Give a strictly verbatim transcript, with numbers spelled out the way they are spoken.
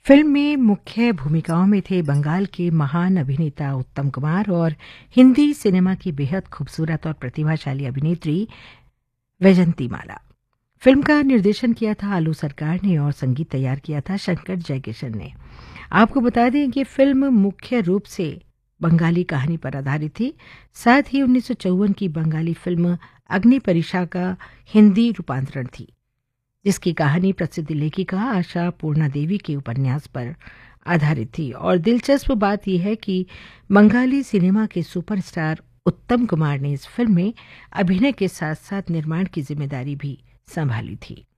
Film में मुख्य भूमिकाओं में थे बंगाल के महान अभिनेता उत्तम कुमार और हिंदी सिनेमा की बेहद खूबसूरत और प्रतिभाशाली अभिनेत्री वैजंतीमाला। फिल्म का निर्देशन किया था आलू सरकार ने और संगीत तैयार किया था शंकर जयकिशन ने। आपको बता दें कि फिल्म मुख्य रूप से बंगाली कहानी पर आधारित थी। साथ ही उन्नीस सौ चौवन की बंगाली फिल्म अग्नि परीक्षा का हिंदी रूपांतरण थी, जिसकी कहानी प्रसिद्ध लेखिका आशा पूर्णा देवी के उपन्यास पर आधारित थी। और दिलचस्प बात यह है कि बंगाली सिनेमा के सुपरस्टार उत्तम कुमार ने इस फिल्म में अभिनय के साथ साथ निर्माण की जिम्मेदारी भी संभाली थी।